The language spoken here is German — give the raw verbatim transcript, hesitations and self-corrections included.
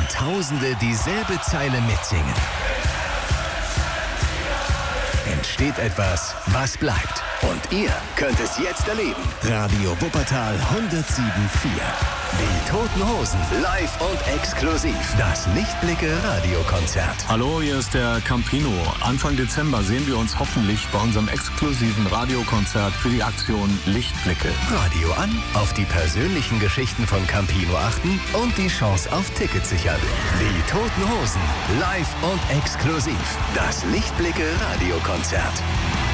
wenn Tausende dieselbe Zeile mitsingen. Entsteht etwas, was bleibt. Und ihr könnt es jetzt erleben. Radio Wuppertal hundertsieben Komma vier. Die Toten Hosen live und exklusiv. Das Lichtblicke-Radiokonzert. Hallo, hier ist der Campino. Anfang Dezember sehen wir uns hoffentlich bei unserem exklusiven Radiokonzert für die Aktion Lichtblicke. Radio an, auf die persönlichen Geschichten von Campino achten und die Chance auf Tickets sichern. Die Toten Hosen live und exklusiv. Das Lichtblicke-Radiokonzert.